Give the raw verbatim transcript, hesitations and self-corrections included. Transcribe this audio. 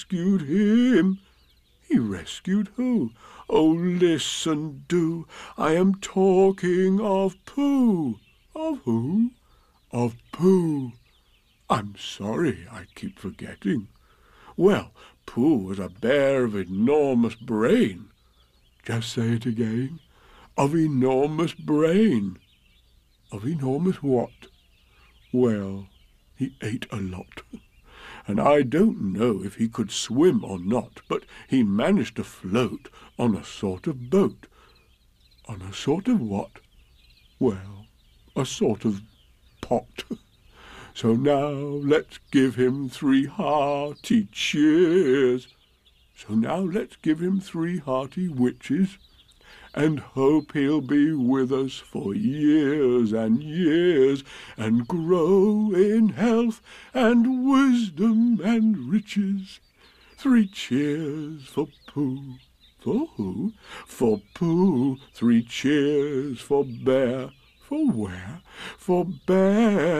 rescued him. He rescued who? Oh, listen, do. I am talking of Pooh. Of who? Of Pooh. I'm sorry, I keep forgetting. Well, Pooh was a bear of enormous brain. Just say it again. Of enormous brain. Of enormous what? Well, he ate a lot. And I don't know if he could swim or not, but he managed to float on a sort of boat. On a sort of what? Well, a sort of pot. So now let's give him three hearty cheers. So now let's give him three hearty witches, and hope he'll be with us for years and years, and grow in health and wisdom and riches. Three cheers for Pooh. For who? For Pooh. Three cheers for Bear. For where? For Bear.